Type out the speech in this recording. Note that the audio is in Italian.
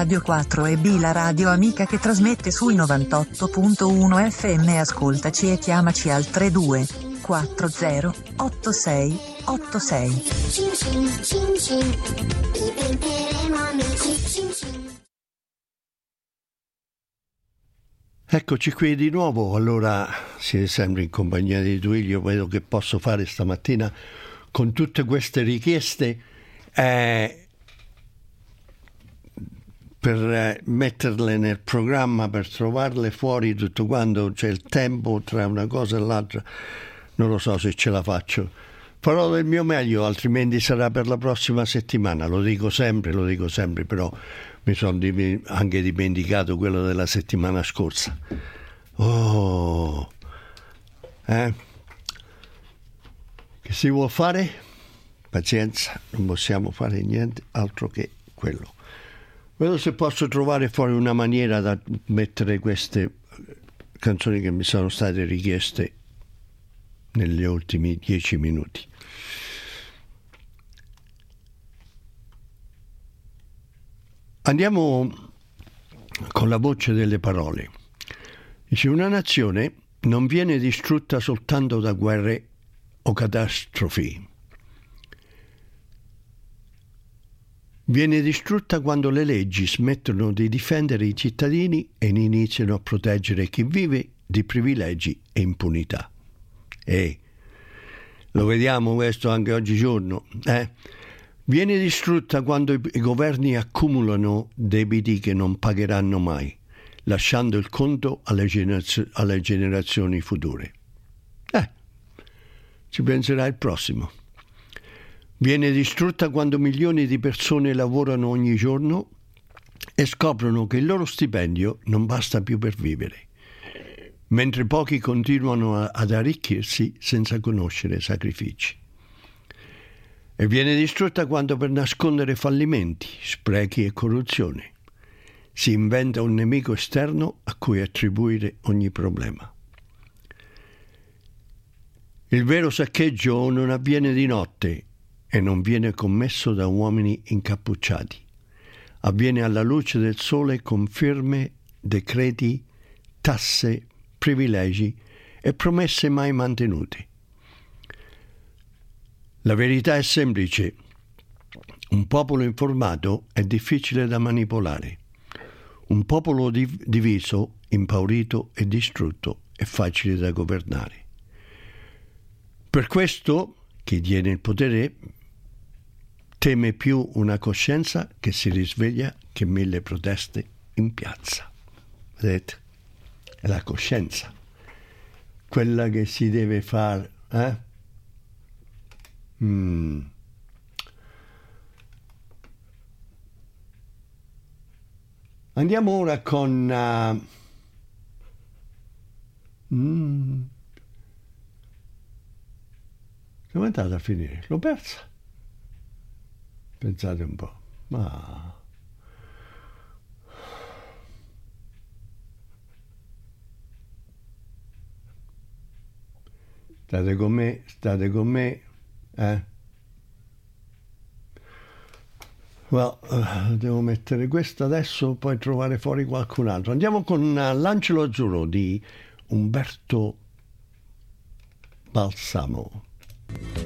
Radio 4 e B, la radio amica che trasmette sui 98.1 FM. Ascoltaci e chiamaci al 32 40 86 86. Diventeremo amici. Eccoci qui di nuovo. Allora siete sempre in compagnia di Duilio. Vedo che posso fare stamattina con tutte queste richieste per metterle nel programma, per trovarle fuori tutto quando c'è il tempo tra una cosa e l'altra. Non lo so se ce la faccio. Farò del mio meglio, altrimenti sarà per la prossima settimana. Lo dico sempre, però mi sono anche dimenticato quello della settimana scorsa. Che si vuol fare? Pazienza, non possiamo fare niente altro che quello. Vedo se posso trovare fuori una maniera da mettere queste canzoni che mi sono state richieste negli ultimi 10 minuti. Andiamo con la voce delle parole. Dice: una nazione non viene distrutta soltanto da guerre o catastrofi. Viene distrutta quando le leggi smettono di difendere i cittadini e iniziano a proteggere chi vive di privilegi e impunità. Lo vediamo questo anche oggigiorno. Viene distrutta quando i governi accumulano debiti che non pagheranno mai, lasciando il conto alle generazioni future. Ci penserà il prossimo. Viene distrutta quando milioni di persone lavorano ogni giorno e scoprono che il loro stipendio non basta più per vivere, mentre pochi continuano ad arricchirsi senza conoscere sacrifici. E viene distrutta quando, per nascondere fallimenti, sprechi e corruzione, si inventa un nemico esterno a cui attribuire ogni problema. Il vero saccheggio non avviene di notte e non viene commesso da uomini incappucciati. Avviene alla luce del sole con firme, decreti, tasse, privilegi e promesse mai mantenute. La verità è semplice: un popolo informato è difficile da manipolare. Un popolo diviso, impaurito e distrutto è facile da governare. Per questo chi tiene il potere teme più una coscienza che si risveglia che 1000 proteste in piazza. Vedete? È la coscienza quella che si deve fare, Andiamo ora con come è andata a finire? L'ho persa. Pensate un po'. Ma state con me. Devo mettere questo adesso, poi trovare fuori qualcun altro. Andiamo con L'Angelo Azzurro di Umberto Balsamo.